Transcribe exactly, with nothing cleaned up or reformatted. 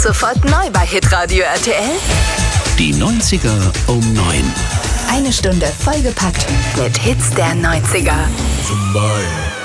sofort neu bei Hitradio R T L. Die neunziger um neun. Eine Stunde vollgepackt mit Hits der neunziger. Zumbaya.